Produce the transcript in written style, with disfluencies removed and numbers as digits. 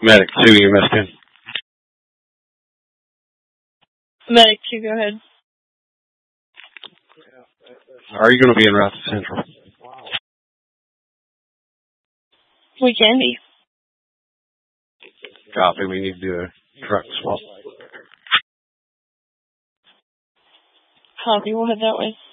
Medic 2, EMS 10. Medic 2, go ahead. Are you going to be en route to Central? We can be. Copy. We need to do a truck swap. Copy. We'll head that way.